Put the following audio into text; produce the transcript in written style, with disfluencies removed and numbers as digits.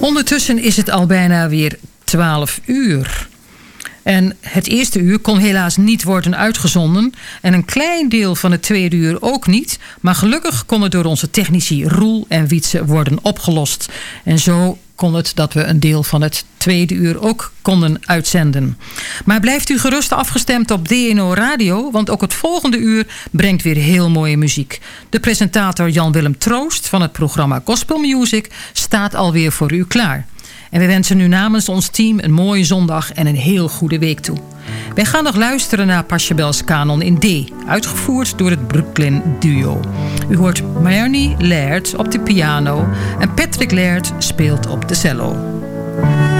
Ondertussen is het al bijna weer 12 uur. En het eerste uur kon helaas niet worden uitgezonden. En een klein deel van het tweede uur ook niet. Maar gelukkig kon het door onze technici Roel en Wietse worden opgelost. En zo kon het dat we een deel van het tweede uur ook konden uitzenden. Maar blijft u gerust afgestemd op DNO Radio, want ook het volgende uur brengt weer heel mooie muziek. De presentator Jan-Willem Troost van het programma Gospel Music staat alweer voor u klaar. En we wensen u namens ons team een mooie zondag en een heel goede week toe. Wij gaan nog luisteren naar Pachelbel's Canon in D, uitgevoerd door het Brooklyn Duo. U hoort Marnie Laird op de piano en Patrick Laird speelt op de cello.